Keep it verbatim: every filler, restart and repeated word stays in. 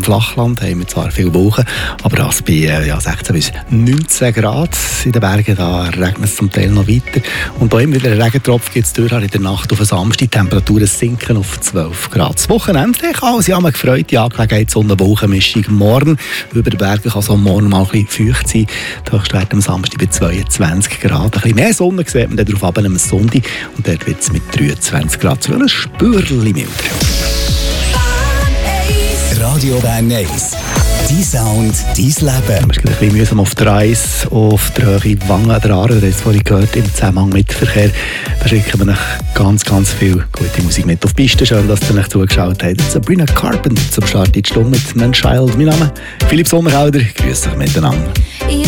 Flachland haben wir zwar viele Wolken, aber das bei äh, ja, sechzehn bis neunzehn Grad. In den Bergen da regnet es zum Teil noch weiter. Und auch immer wieder ein Regentropf gibt es durch in der Nacht auf den Samstag. Die Temperaturen sinken auf zwölf Grad. Das Wochenende kann uns ja mal gefreut, die Angelegenheit Sonne-Wolken-Mischung. Morgen über den Bergen kann es auch morgen mal ein bisschen feucht sein. Der Höchstwert am Samstag bei zweiundzwanzig Grad. Ein bisschen mehr Sonne sieht man dann darauf ab am Sonntag. Und dort wird es mit dreiundzwanzig Grad zu ein Spürchen milder. Radio Bern eins. Dein Sound, dein Leben. Es ist ein bisschen mühsam auf der Reise, auf der Höhe Wangen an der Aare. Du hast es vorhin gehört, im Zusammenhang mit Verkehr. Da schicken wir euch ganz, ganz viel gute Musik mit auf die Piste. Schön, dass ihr euch zugeschaut habt. Sabrina Carpenter zum Start in die Stunde mit «Man Child». Mein Name ist Philipp Sommerhalder. Grüß euch miteinander.